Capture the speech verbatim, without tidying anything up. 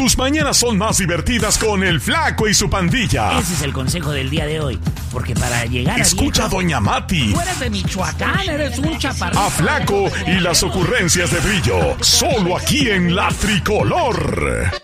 Tus mañanas son más divertidas con el Flaco y su pandilla. Ese es el consejo del día de hoy. Porque para llegar a Escucha a viejo, Doña Mati. tú eres de Michoacán, eres un chaparrito. A Flaco y las ocurrencias de Brillo. Solo aquí en La Tricolor.